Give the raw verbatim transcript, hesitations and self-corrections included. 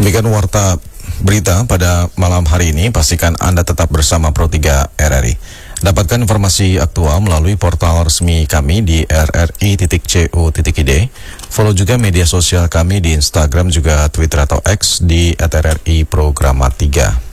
Demikian warta berita pada malam hari ini. Pastikan Anda tetap bersama Pro tiga R R I. Dapatkan informasi aktual melalui portal resmi kami di r r i titik co titik i d. Follow juga media sosial kami di Instagram juga Twitter atau X di at r r i programa tiga.